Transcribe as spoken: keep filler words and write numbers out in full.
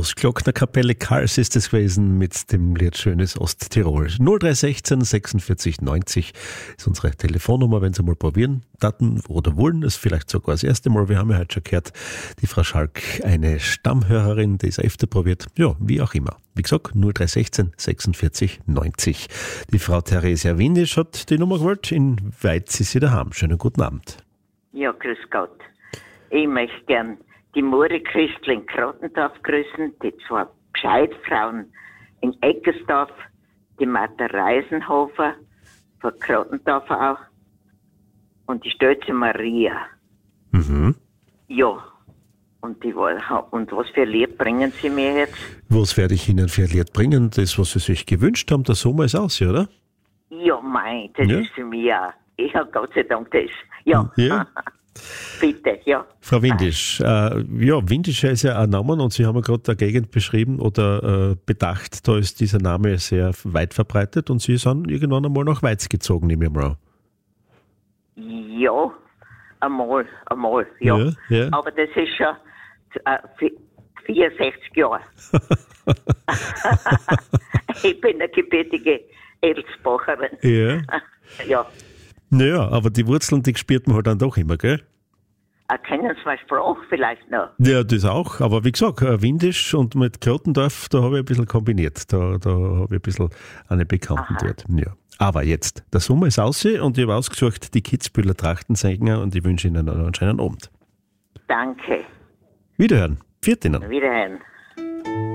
aus Glocknerkapelle Karls ist es gewesen mit dem Lied Schönes Osttirol. null drei sechzehn sechsundvierzig neunzig ist unsere Telefonnummer, wenn Sie mal probieren daten oder wollen, ist vielleicht sogar das erste Mal. Wir haben ja heute schon gehört, die Frau Schalk, eine Stammhörerin, die es öfter probiert. Ja, wie auch immer. Wie gesagt, null drei sechzehn sechsundvierzig neunzig. Die Frau Theresia Windisch hat die Nummer gewählt. In Weiz ist sie daheim. Schönen guten Abend. Ja, grüß Gott. Ich möchte gern die Muri Christel in Krottendorf grüßen, die zwei Bescheidfrauen in Eckersdorf, die Martha Reisenhofer von Krottendorf auch und die Stölze Maria. Mhm. Ja, und, die, und was für ein Lied bringen Sie mir jetzt? Was werde ich Ihnen für ein Lied bringen? Das, was Sie sich gewünscht haben, der Sommer ist aus, oder? Ja, mein, das ja. ist für mich auch. Ich habe Gott sei Dank das. Ja. ja. Bitte, ja. Frau Windisch, äh, ja, Windisch ist ja ein Name und Sie haben ja gerade eine Gegend beschrieben oder äh, bedacht, da ist dieser Name sehr weit verbreitet und Sie sind irgendwann einmal nach Weiz gezogen, nehme ich mal an. Ja, einmal, einmal, ja. ja, ja. Aber das ist schon äh, vierundsechzig Jahre. Ich bin eine gebürtige Edelsbacherin. Ja. Ja. Naja, aber die Wurzeln, die spürt man halt dann doch immer, gell? Erkennen Sie meine Sprache vielleicht noch? Ja, das auch. Aber wie gesagt, Windisch und mit Krottendorf, da habe ich ein bisschen kombiniert. Da, da habe ich ein bisschen eine Bekannten Aha. dort. Ja. Aber jetzt, der Sommer ist aus und ich habe ausgesucht, die Kitzbüheler Trachtensänger und ich wünsche Ihnen einen schönen Abend. Danke. Wiederhören. Viert Ihnen. Wiederhören.